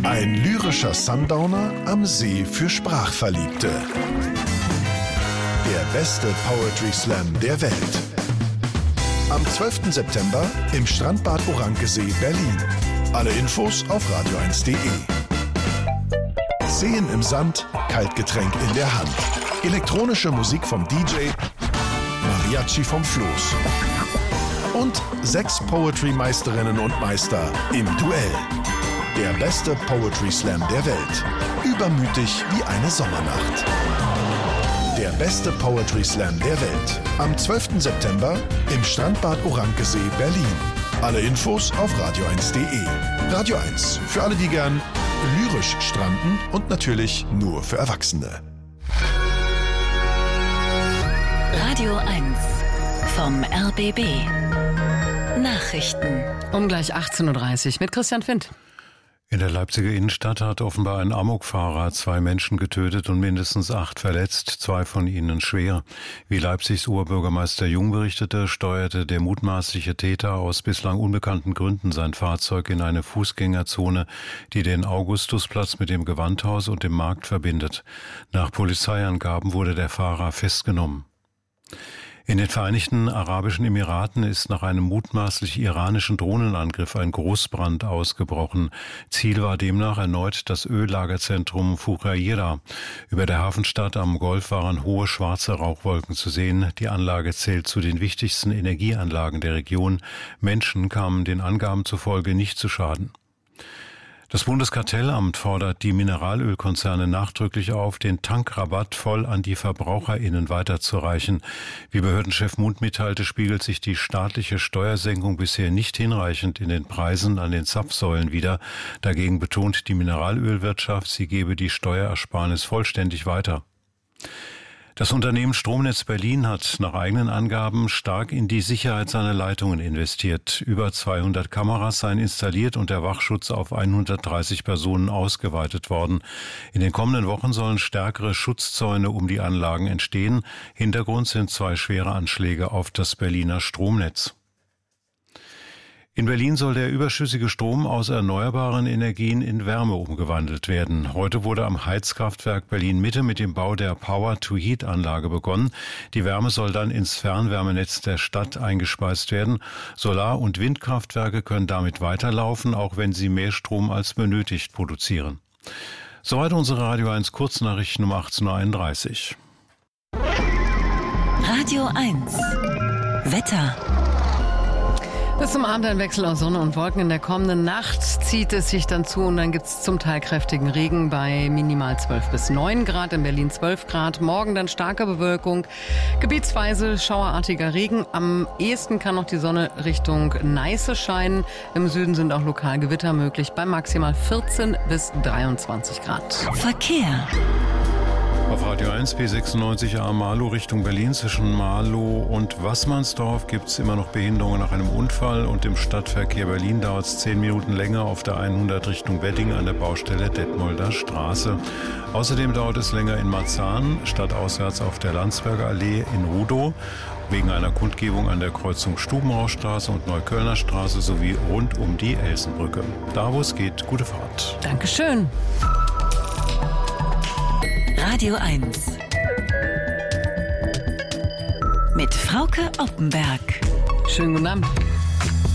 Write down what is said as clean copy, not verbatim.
Ein lyrischer Sundowner am See für Sprachverliebte. Der beste Poetry Slam der Welt. Am 12. September im Strandbad Orankesee, Berlin. Alle Infos auf radio1.de. Seen im Sand, Kaltgetränk in der Hand. Elektronische Musik vom DJ, Mariachi vom Floß. Und 6 Poetry-Meisterinnen und Meister im Duell. Der beste Poetry Slam der Welt. Übermütig wie eine Sommernacht. Der beste Poetry Slam der Welt. Am 12. September im Strandbad Orankesee, Berlin. Alle Infos auf radio1.de. Radio 1, für alle, die gern lyrisch stranden und natürlich nur für Erwachsene. Radio 1 vom RBB. Nachrichten. Um gleich 18.30 Uhr mit Christian Findt. In der Leipziger Innenstadt hat offenbar ein Amokfahrer 2 Menschen getötet und mindestens 8 verletzt, 2 von ihnen schwer. Wie Leipzigs Oberbürgermeister Jung berichtete, steuerte der mutmaßliche Täter aus bislang unbekannten Gründen sein Fahrzeug in eine Fußgängerzone, die den Augustusplatz mit dem Gewandhaus und dem Markt verbindet. Nach Polizeiangaben wurde der Fahrer festgenommen. In den Vereinigten Arabischen Emiraten ist nach einem mutmaßlich iranischen Drohnenangriff ein Großbrand ausgebrochen. Ziel war demnach erneut das Öllagerzentrum Fujairah. Über der Hafenstadt am Golf waren hohe schwarze Rauchwolken zu sehen. Die Anlage zählt zu den wichtigsten Energieanlagen der Region. Menschen kamen den Angaben zufolge nicht zu Schaden. Das Bundeskartellamt fordert die Mineralölkonzerne nachdrücklich auf, den Tankrabatt voll an die VerbraucherInnen weiterzureichen. Wie Behördenchef Mund mitteilte, spiegelt sich die staatliche Steuersenkung bisher nicht hinreichend in den Preisen an den Zapfsäulen wider. Dagegen betont die Mineralölwirtschaft, sie gebe die Steuerersparnis vollständig weiter. Das Unternehmen Stromnetz Berlin hat nach eigenen Angaben stark in die Sicherheit seiner Leitungen investiert. Über 200 Kameras seien installiert und der Wachschutz auf 130 Personen ausgeweitet worden. In den kommenden Wochen sollen stärkere Schutzzäune um die Anlagen entstehen. Hintergrund sind 2 schwere Anschläge auf das Berliner Stromnetz. In Berlin soll der überschüssige Strom aus erneuerbaren Energien in Wärme umgewandelt werden. Heute wurde am Heizkraftwerk Berlin-Mitte mit dem Bau der Power-to-Heat-Anlage begonnen. Die Wärme soll dann ins Fernwärmenetz der Stadt eingespeist werden. Solar- und Windkraftwerke können damit weiterlaufen, auch wenn sie mehr Strom als benötigt produzieren. Soweit unsere Radio 1 Kurznachrichten um 18.31 Uhr. Radio 1 Wetter. Bis zum Abend ein Wechsel aus Sonne und Wolken. In der kommenden Nacht zieht es sich dann zu und dann gibt es zum Teil kräftigen Regen bei minimal 12 bis 9 Grad, in Berlin 12 Grad. Morgen dann starke Bewölkung, gebietsweise schauerartiger Regen. Am ehesten kann noch die Sonne Richtung Neiße scheinen. Im Süden sind auch lokal Gewitter möglich bei maximal 14 bis 23 Grad. Verkehr. Auf Radio 1 P96A Marlow Richtung Berlin zwischen Marlow und Wassmannsdorf gibt es immer noch Behinderungen nach einem Unfall und im Stadtverkehr Berlin dauert es 10 Minuten länger auf der 100 Richtung Wedding an der Baustelle Detmolder Straße. Außerdem dauert es länger in Marzahn, stadtauswärts auf der Landsberger Allee in Rudow, wegen einer Kundgebung an der Kreuzung Stubenrauchstraße und Neuköllner Straße sowie rund um die Elsenbrücke. Da, wo es geht, gute Fahrt. Dankeschön. Radio 1 mit Frauke Oppenberg. Schönen guten Abend.